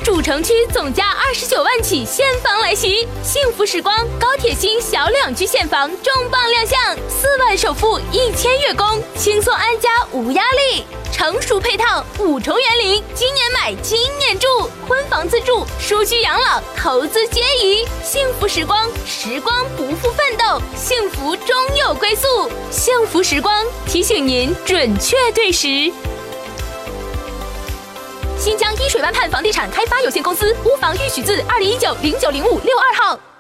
主城区总价29万起现房来袭，幸福时光高铁新小两居现房重磅亮相，4万首付1000月供，轻松安家无压力。成熟配套5重园林，今年买今年住，婚房自住、舒居养老、投资皆宜。幸福时光，时光不负奋斗，幸福终有归宿。幸福时光提醒您准确对时。新疆伊水湾畔房地产开发有限公司，屋房预取自2019-0905-62号。